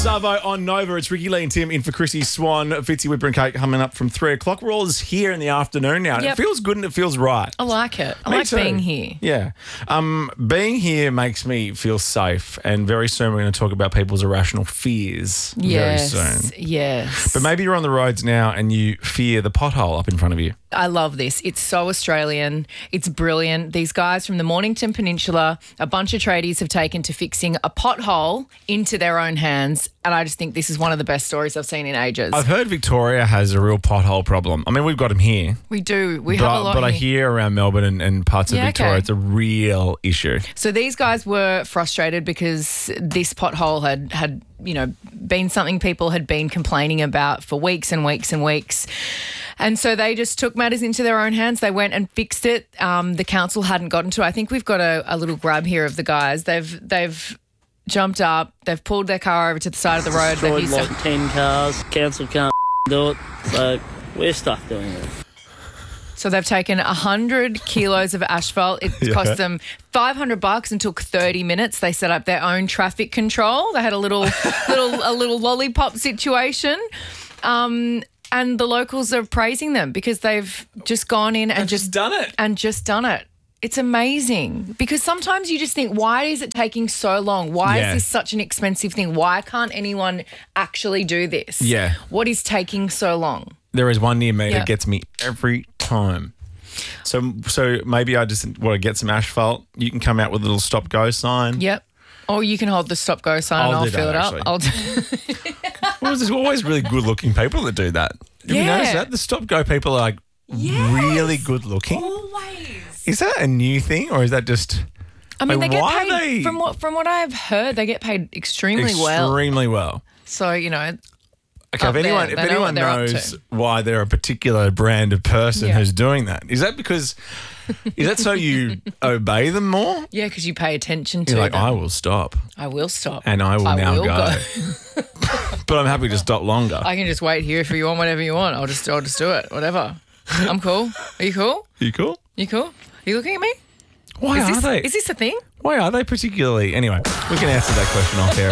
Savo on Nova. It's Ricky Lee and Tim in for Chrissy Swan, Fitzy Whipper and Cake coming up from 3 o'clock. We're all here in the afternoon now. And Yep. It feels good and it feels right. I like it. I Me like too. being here. Yeah. Being here makes me feel safe. And very soon we're going to talk about people's irrational fears. Yes. Very soon. Yes. But maybe you're on the roads now and you fear the pothole up in front of you. I love this. It's so Australian. It's brilliant. These guys from the Mornington Peninsula, a bunch of tradies have taken to fixing a pothole into their own hands. And I just think this is one of the best stories I've seen in ages. I've heard Victoria has a real pothole problem. I mean, we've got them here. We do. We have a lot But I here. hear around Melbourne and parts of Yeah, Victoria, okay. it's a real issue. So these guys were frustrated because this pothole had been something people had been complaining about for weeks and weeks and weeks. And so they just took matters into their own hands. They went and fixed it. The council hadn't gotten to it. I think we've got a little grab here of the guys. They've jumped up. They've pulled their car over to the side of the road. They've Destroyed used like 10 cars. Council can't do it, so we're stuck doing it. So they've taken 100 kilos of asphalt. It cost them $500 and took 30 minutes. They set up their own traffic control. They had a little lollipop situation. And the locals are praising them because they've just gone in and just done it. And just done it. It's amazing because sometimes you just think, why is it taking so long? Why Yeah. is this such an expensive thing? Why can't anyone actually do this? Yeah. What is taking so long? There is one near me Yeah. that gets me every time. So maybe I just want to get some asphalt. You can come out with a little stop-go sign. Yep. Or you can hold the stop-go sign and I'll I'll do fill that, it actually. up. I'll do Well, there's always really good-looking people that do that. Have you Yeah. noticed that? The stop-go people are like really good-looking. Always. Is that a new thing or is that just I mean, Like, they get why are paid, they- from what I've heard, they get paid extremely well. extremely well? So, Okay, Up if there. anyone, They know what they're up knows to. why they're a particular brand of person Yeah. who's doing that, is that so you obey them more? yeah, because you pay attention to You're like, them. I will stop I will stop. and I will now will go. But I'm happy to stop longer. I can just wait here if you want whatever you want. I'll just do it. Whatever. I'm cool. Are you cool? you cool? You cool? Are you looking at me? Why are they? Is this a thing? Why are they particularly? Anyway, we can answer that question off air.